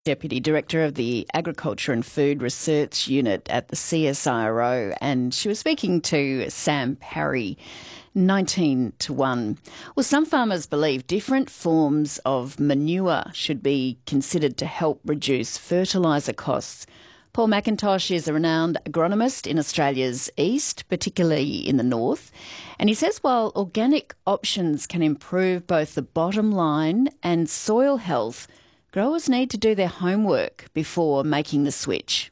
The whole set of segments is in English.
Deputy Director of the Agriculture and Food Research Unit at the CSIRO, and she was speaking to Sam Parry. 19-1. Well, some farmers believe different forms of manure should be considered to help reduce fertiliser costs. Paul McIntosh is a renowned agronomist in Australia's east, particularly in the north, and he says while organic options can improve both the bottom line and soil health, growers need to do their homework before making the switch.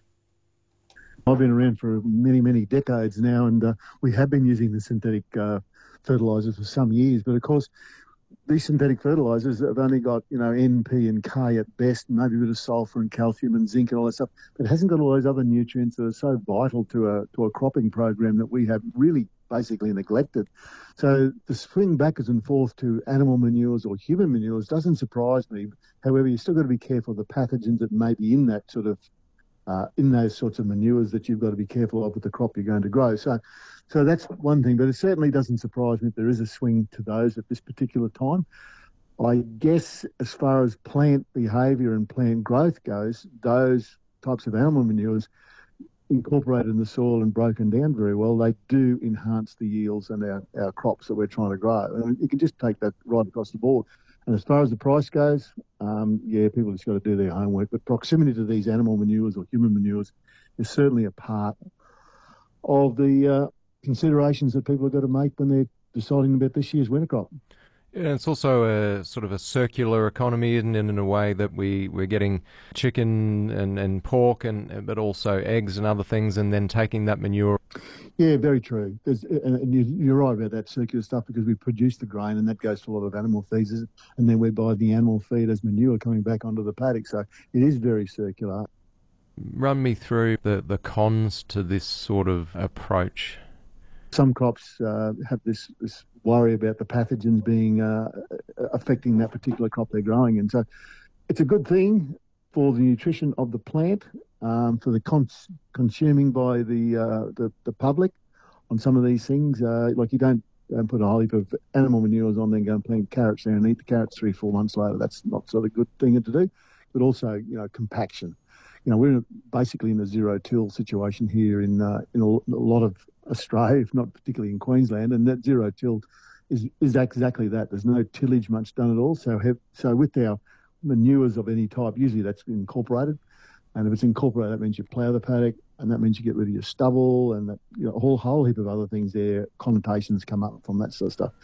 I've been around for many, many decades now, and we have been using the synthetic fertilisers for some years. But of course, these synthetic fertilisers have only got, N, P and K at best, maybe a bit of sulphur and calcium and zinc and all that stuff. But it hasn't got all those other nutrients that are so vital to a cropping program that we have really basically neglected. So the swing backwards and forth to animal manures or human manures doesn't surprise me. However, you've still got to be careful of the pathogens that may be in that sort of in those sorts of manures that you've got to be careful of with the crop you're going to grow. So that's one thing, but it certainly doesn't surprise me that there is a swing to those at this particular time. I guess as far as plant behaviour and plant growth goes, those types of animal manures incorporated in the soil and broken down very well, they do enhance the yields and our crops that we're trying to grow. And you can just take that right across the board. And as far as the price goes, people just got to do their homework. But proximity to these animal manures or human manures is certainly a part of the considerations that people have got to make when they're deciding about this year's winter crop. Yeah, it's also a sort of a circular economy, isn't it, in a way that we're getting chicken and pork but also eggs and other things, and then taking that manure. Yeah, very true. And you're right about that circular stuff, because we produce the grain and that goes to a lot of animal feeds, and then we buy the animal feed as manure coming back onto the paddock. So it is very circular. Run me through the cons to this sort of approach. Some crops have this worry about the pathogens being affecting that particular crop they're growing in. So it's a good thing for the nutrition of the plant, for the consuming by the public on some of these things. Like you don't put a whole heap of animal manures on, then go and plant carrots there and eat the carrots 3-4 months later. That's not sort of a good thing to do. But also, compaction. We're basically in a zero-till situation here in a lot of Australia, if not particularly in Queensland, and that zero-till is exactly that. There's no tillage much done at all. So with our manures of any type, usually that's incorporated, and if it's incorporated, that means you plough the paddock, and that means you get rid of your stubble, and that, a whole heap of other things there, connotations come up from that sort of stuff.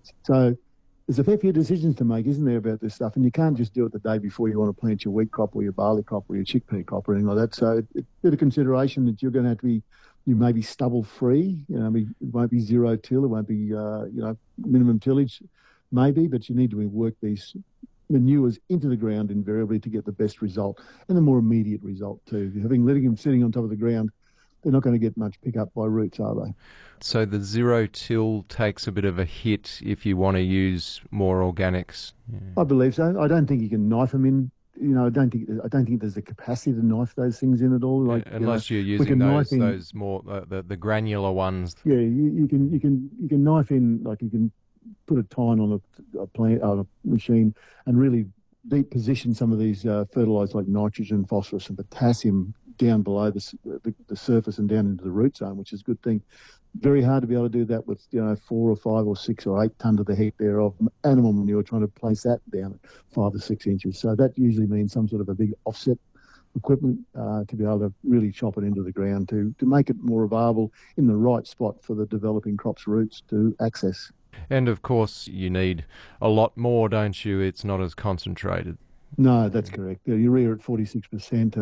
So there's a fair few decisions to make, isn't there, about this stuff? And you can't just do it the day before you want to plant your wheat crop or your barley crop or your chickpea crop or anything like that. So it's a bit of consideration that you're going to have to be, you may be stubble free. It won't be zero till, it won't be, minimum tillage, maybe, but you need to work these manures into the ground invariably to get the best result and the more immediate result too. Letting them sitting on top of the ground, they're not going to get much pickup by roots, are they? So the zero-till takes a bit of a hit if you want to use more organics. Yeah. I believe so. I don't think you can knife them in. I don't think there's the capacity to knife those things in at all. Unless you're using those more the granular ones. Yeah, you can knife in, like you can put a tine on a plant on a machine and really deep position some of these fertilisers like nitrogen, phosphorus, and potassium down below the surface and down into the root zone, which is a good thing. Very hard to be able to do that with 4 or 5 or 6 or 8 tonne to the hectare of animal manure, trying to place that down at 5 or 6 inches. So that usually means some sort of a big offset equipment to be able to really chop it into the ground to make it more available in the right spot for the developing crop's roots to access. And of course you need a lot more, don't you? It's not as concentrated. No, that's correct. Urea at 46%,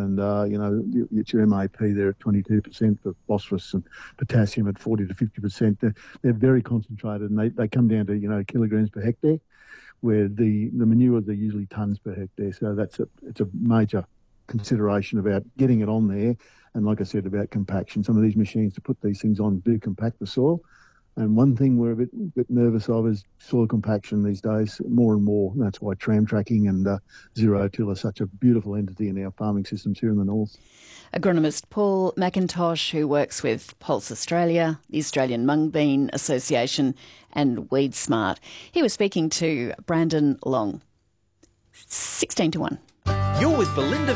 and your MAP there at 22% for phosphorus, and potassium at 40 to 50%. They're very concentrated, and they come down to kilograms per hectare, where the manures are usually tonnes per hectare. So it's a major consideration about getting it on there, and like I said about compaction. Some of these machines to put these things on do compact the soil. And one thing we're a bit nervous of is soil compaction these days, more and more. And that's why tram tracking and zero-till are such a beautiful entity in our farming systems here in the north. Agronomist Paul McIntosh, who works with Pulse Australia, the Australian Mung Bean Association and Weed Smart. He was speaking to Brandon Long. 16-1. You're with Belinda